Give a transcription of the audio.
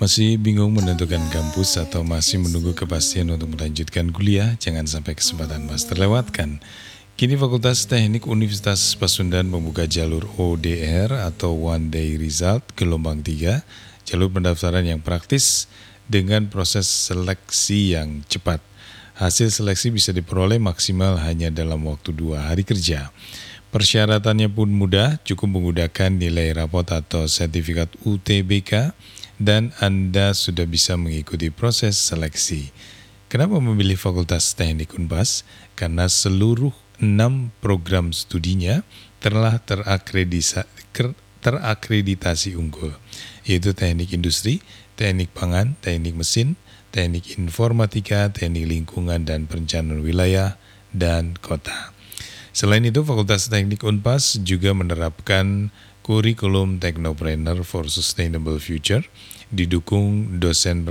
Masih bingung menentukan kampus atau masih menunggu kepastian untuk melanjutkan kuliah? Jangan sampai kesempatan Mas terlewatkan. Kini Fakultas Teknik Universitas Pasundan membuka jalur ODR atau One Day Result gelombang 3, jalur pendaftaran yang praktis dengan proses seleksi yang cepat. Hasil seleksi bisa diperoleh maksimal hanya dalam waktu 2 hari kerja. Persyaratannya pun mudah, cukup menggunakan nilai rapot atau sertifikat UTBK, dan Anda sudah bisa mengikuti proses seleksi. Kenapa memilih Fakultas Teknik Unpas? Karena seluruh 6 program studinya telah terakreditasi unggul, yaitu Teknik Industri, Teknik Pangan, Teknik Mesin, Teknik Informatika, Teknik Lingkungan dan Perencanaan Wilayah dan Kota. Selain itu, Fakultas Teknik Unpas juga menerapkan kurikulum Technopreneur for Sustainable Future, didukung dosen